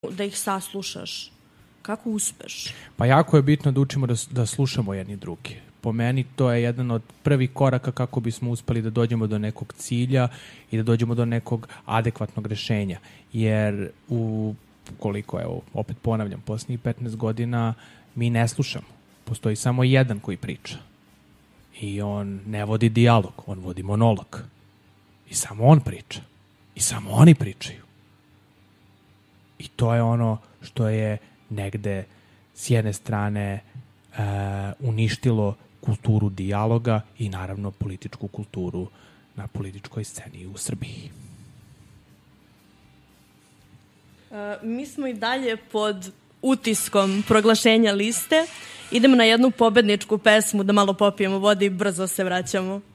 da ih saslušaš? Kako uspeš? Pa jako je bitno da učimo da slušamo jedni drugi. Po meni to je jedan od prvih koraka kako bismo uspeli da dođemo do nekog cilja i da dođemo do nekog adekvatnog rešenja. Jer koliko, evo, opet ponavljam, posljednjih 15 godina mi ne slušamo. Postoji samo jedan koji priča. I on ne vodi dijalog, on vodi monolog. I samo on priča. I samo oni pričaju. I to je ono što je negde s jedne strane uništilo kulturu dijaloga i naravno političku kulturu na političkoj sceni u Srbiji. Mi smo i dalje pod utiskom proglašenja liste. Idemo na jednu pobedničku pesmu da malo popijemo vode i brzo se vraćamo.